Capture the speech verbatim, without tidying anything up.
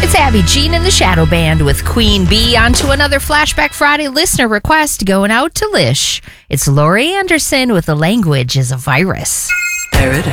It's Abby Jean and the Shadow Band with Queen Bee. On to another Flashback Friday listener request going out to Lish. It's Laurie Anderson with The Language is a Virus. Paradise.